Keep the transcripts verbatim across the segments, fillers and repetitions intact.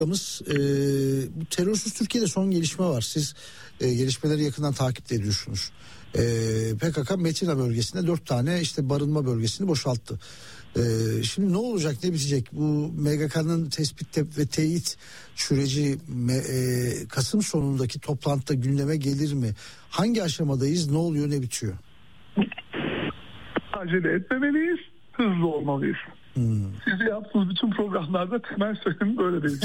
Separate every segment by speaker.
Speaker 1: E, bu terörsüz Türkiye'de son gelişme var. Siz e, gelişmeleri yakından takip ediyorsunuz. E, P K K Metina bölgesinde dört tane işte barınma bölgesini boşalttı. E, şimdi ne olacak, ne bitecek? Bu M G K'nın tespit ve teyit süreci e, Kasım sonundaki toplantıda gündeme gelir mi? Hangi aşamadayız? Ne oluyor, ne bitiyor?
Speaker 2: Acele etmemeliyiz, hızlı olmalıyız.
Speaker 1: Hmm.
Speaker 2: Siz yaptığınız bütün programlarda temel söylemin böyle değil.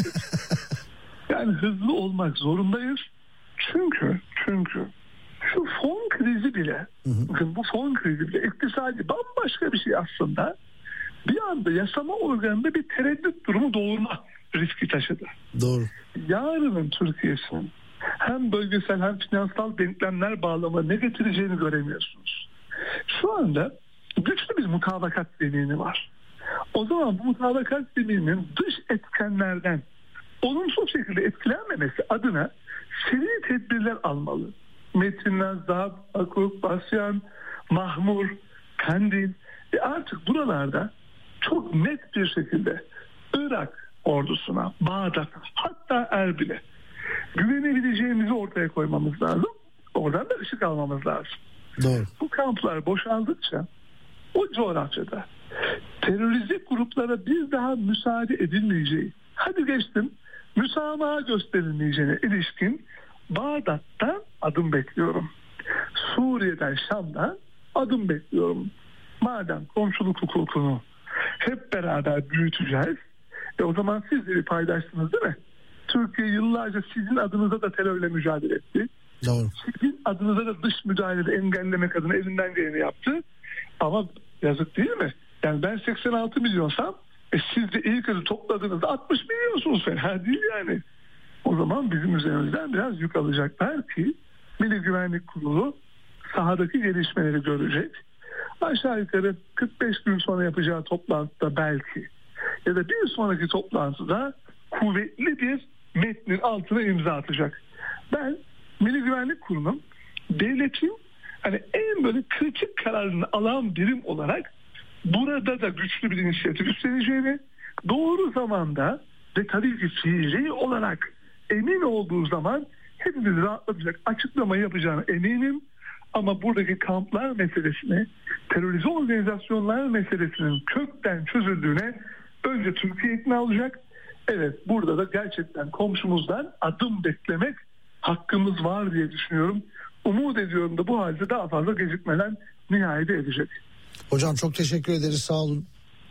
Speaker 2: Yani hızlı olmak zorundayız. Çünkü çünkü şu fon krizi bile, hı hı. bakın bu fon krizi bile iktisadi bambaşka bir şey aslında. Bir anda yasama organında bir tereddüt durumu doğurma riski taşıdı.
Speaker 1: Doğru.
Speaker 2: Yarının Türkiye'sinin hem bölgesel hem finansal denklemler bağlama ne getireceğini göremiyorsunuz. Şu anda güçlü bir mutabakat zemini var. O zaman bu mutabakat zemininin dış etkenlerden olumsuz şekilde etkilenmemesi adına seri tedbirler almalı. Metin Nazdağ, Akuk, Basyan, Mahmur, Kandil ve artık buralarda çok net bir şekilde Irak ordusuna, Bağdat'a, hatta Erbil'e güvenebileceğimizi ortaya koymamız lazım. Oradan da ışık almamız lazım.
Speaker 1: Doğru.
Speaker 2: Bu kamplar boşaldıkça o coğrafyada teröristik gruplara bir daha müsaade edilmeyeceği, hadi geçtim, müsamaha gösterilmeyeceğine ilişkin Bağdat'tan adım bekliyorum. Suriye'den, Şam'dan adım bekliyorum. Madem komşuluk hukukunu hep beraber büyüteceğiz, e o zaman siz de bir paydaşsınız değil mi? Türkiye yıllarca sizin adınıza da terörle mücadele etti.
Speaker 1: Doğru.
Speaker 2: Sizin adınıza da dış müdahale engellemek adına elinden geleni yaptı. Ama yazık değil mi? Yani ben seksen altı milyonsam e siz de iyi kötü topladığınızda altmış milyonsunuz, fena değil yani. O zaman bizim üzerimizden biraz yük alacaklar ki Milli Güvenlik Kurulu sahadaki gelişmeleri görecek. Aşağı yukarı kırk beş gün sonra yapacağı toplantıda belki ya da bir sonraki toplantıda kuvvetli bir metnin altına imza atacak. Ben Milli Güvenlik Kurulu'nun devletin hani en böyle kritik kararını alan birim olarak burada da güçlü bir inisiyatif üstleneceğini, doğru zamanda ve tabii ki fiili olarak emin olduğu zaman hepimiz rahatlatacak açıklama yapacağına eminim. Ama buradaki kamplar meselesini, terörize organizasyonlar meselesinin kökten çözüldüğüne önce Türkiye ikna olacak. Evet, burada da gerçekten komşumuzdan adım beklemek hakkımız var diye düşünüyorum. Umut ediyorum da bu halde daha fazla gecikmeden nihayete edecek.
Speaker 1: Hocam çok teşekkür ederiz, sağ olun.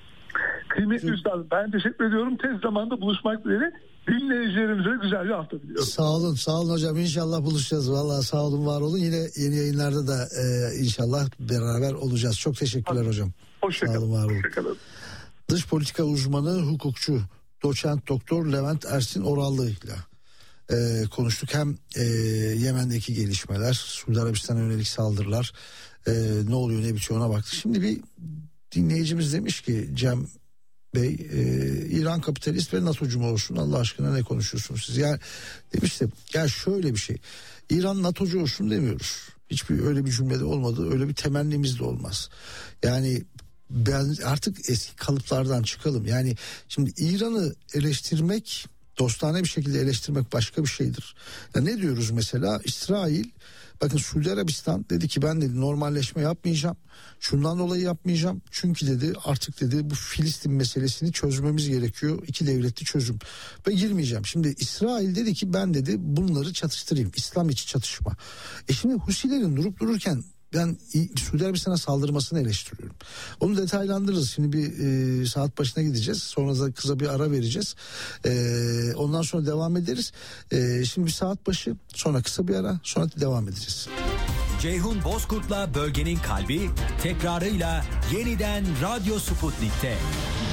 Speaker 2: Kıymetli üstadım, ben teşekkür ediyorum. Tez zamanda buluşmak dileğiyle. Dinleyicilerimize güzel bir hafta diliyorum.
Speaker 1: Sağ olun, sağ olun hocam. İnşallah buluşacağız. Vallahi sağ olun, var olun. Yine yeni yayınlarda da e, inşallah beraber olacağız. Çok teşekkürler Hadi. hocam.
Speaker 2: Hoşçakalın.
Speaker 1: Sağ olun, var olun.
Speaker 2: Hoşçakalın.
Speaker 1: Dış politika uzmanı, hukukçu, doçent doktor Levent Ersin Orallı ile e, konuştuk. Hem e, Yemen'deki gelişmeler, Suudi Arabistan'a yönelik saldırılar, e, ne oluyor ne bitiyor ona baktık. Şimdi bir dinleyicimiz demiş ki, Cem Bey, e, İran kapitalist ve NATO'cu mu olsun, Allah aşkına ne konuşuyorsunuz siz? Yani demiştim ya, şöyle bir şey, İran NATO'cu olsun demiyoruz. Hiçbir öyle bir cümlede olmadı, öyle bir temennimiz de olmaz. Yani ben artık eski kalıplardan çıkalım. Yani şimdi İran'ı eleştirmek, dostane bir şekilde eleştirmek başka bir şeydir. Ya ne diyoruz mesela? İsrail, bakın Suudi Arabistan dedi ki ben dedi normalleşme yapmayacağım. Şundan dolayı yapmayacağım. Çünkü dedi artık dedi bu Filistin meselesini çözmemiz gerekiyor. İki devletli çözüm. Ve girmeyeceğim. Şimdi İsrail dedi ki ben dedi bunları çatıştırayım. İslam içi çatışma. E şimdi Husilerin durup dururken ben Suudi Arabistan'a saldırmasını eleştiriyorum. Onu detaylandırırız. Şimdi bir e, saat başına gideceğiz. Sonra da kısa bir ara vereceğiz. E, ondan sonra devam ederiz. E, şimdi bir saat başı, sonra kısa bir ara, sonra devam edeceğiz.
Speaker 3: Ceyhun Bozkurt'la Bölgenin Kalbi tekrarıyla yeniden Radyo Sputnik'te.